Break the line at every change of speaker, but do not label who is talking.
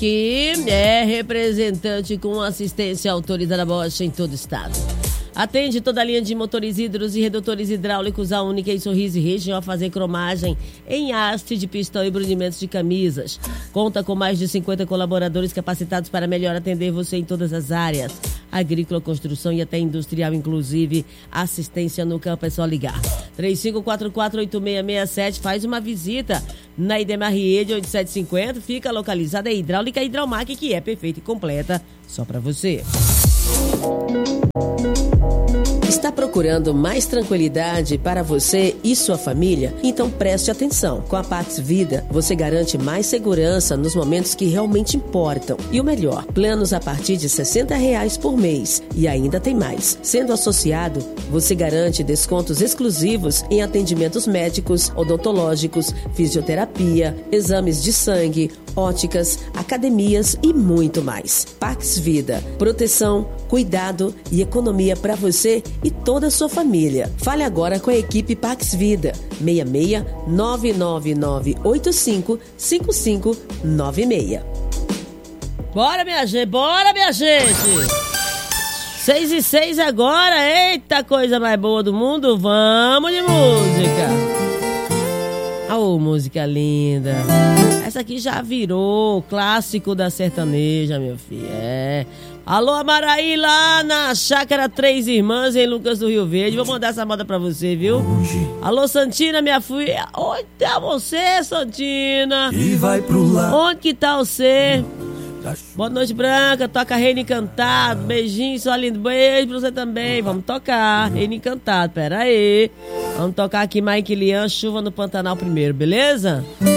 que é representante com assistência autorizada Bosch em todo o estado. Atende toda a linha de motores hídricos e redutores hidráulicos, a única em Sorriso e região a fazer cromagem em haste de pistão e brunimentos de camisas. Conta com mais de 50 colaboradores capacitados para melhor atender você em todas as áreas. Agrícola, construção e até industrial, inclusive assistência no campo, é só ligar. 3544-8667, faz uma visita na Idemar Riede 8750, fica localizada a Hidráulica Hidromac, que é perfeita e completa, só para você. Está procurando mais tranquilidade para você e sua família? Então preste atenção. Com a Pax Vida, você garante mais segurança nos momentos que realmente importam. E o melhor, planos a partir de R$60 por mês. E ainda tem mais. Sendo associado, você garante descontos exclusivos em atendimentos médicos, odontológicos, fisioterapia, exames de sangue, óticas, academias e muito mais. Pax Vida, proteção, cuidado e economia para você e toda a sua família. Fale agora com a equipe Pax Vida, 66 99985 5596. Bora, minha gente, bora, minha gente! 6:06 agora, eita coisa mais boa do mundo, vamos de música! Oh, música linda! Essa aqui já virou clássico da sertaneja, meu filho, Alô, Amaraí, lá na Chácara Três Irmãs, em Lucas do Rio Verde. Vou mandar essa moda pra você, viu? Alô, Santina, minha filha. Onde tá você, Santina?
E vai pro lado.
Onde que tá você? Boa noite, Branca. Toca Reino Encantado. Beijinho, sua linda. Beijo pra você também. Vamos tocar Reino Encantado. Pera aí. Vamos tocar aqui Mike Lian, Chuva no Pantanal primeiro, beleza?